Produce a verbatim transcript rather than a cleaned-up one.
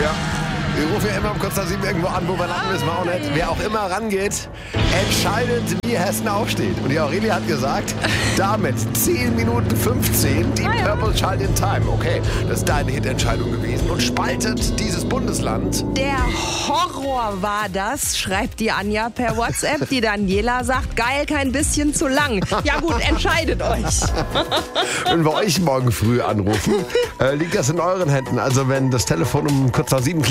Ja. Wir rufen ja immer um kurz nach sieben irgendwo an, wo wir landen, wissen wir auch nicht. Wer auch immer rangeht, entscheidet, wie Hessen aufsteht. Und die Aurelia hat gesagt, damit zehn Minuten fünfzehn, die Ah, ja. Purple Child in Time. Okay, das ist deine Hitentscheidung gewesen und spaltet dieses Bundesland. Der Horror war das, schreibt die Anja per WhatsApp. Die Daniela sagt, geil, kein bisschen zu lang. Ja gut, entscheidet euch. Wenn wir euch morgen früh anrufen, äh, liegt das in euren Händen. Also wenn das Telefon um kurz nach sieben